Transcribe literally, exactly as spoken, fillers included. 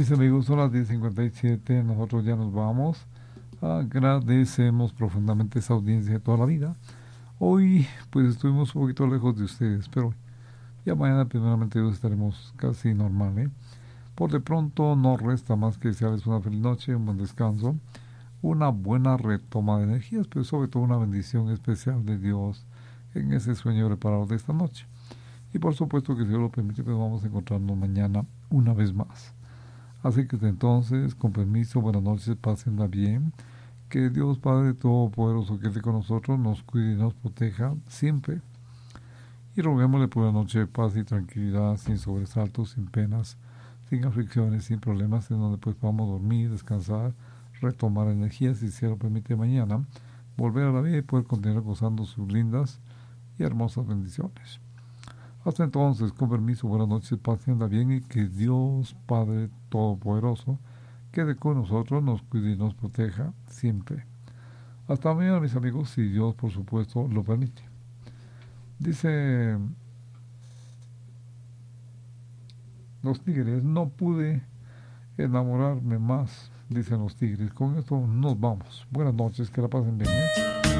mis amigos, son las diez cincuenta y siete, nosotros ya nos vamos. Agradecemos profundamente esa audiencia de toda la vida. Hoy pues estuvimos un poquito lejos de ustedes, pero ya mañana primeramente Dios estaremos casi normal, ¿eh? Por de pronto no resta más que desearles una feliz noche, un buen descanso, una buena retoma de energías, pero sobre todo una bendición especial de Dios en ese sueño preparado de esta noche. Y por supuesto que si Dios lo permite, pues vamos a encontrarnos mañana una vez más. Así que desde entonces, con permiso, buenas noches, pásenla bien. Que Dios Padre Todopoderoso que esté con nosotros, nos cuide y nos proteja siempre. Y roguémosle por una noche de paz y tranquilidad, sin sobresaltos, sin penas, sin aflicciones, sin problemas, en donde pues podamos dormir, descansar, retomar energías y si Él lo permite mañana, volver a la vida y poder continuar gozando sus lindas y hermosas bendiciones. Hasta entonces, con permiso, buenas noches, pásenla bien y que Dios Padre Todopoderoso quede con nosotros, nos cuide y nos proteja siempre. Hasta mañana, mis amigos, si Dios, por supuesto, lo permite. Dice los tigres, no pude enamorarme más, dicen los tigres. Con esto nos vamos. Buenas noches, que la pasen bien, ¿eh?